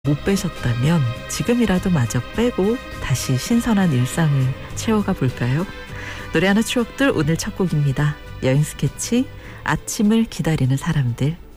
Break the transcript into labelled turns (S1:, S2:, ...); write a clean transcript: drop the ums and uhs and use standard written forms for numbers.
S1: 못 빼셨다면 지금이라도 마저 빼고 다시 신선한 일상을 채워가 볼까요? 노래하는 추억들 오늘 첫 곡입니다. 여행 스케치 아침을 기다리는 사람들.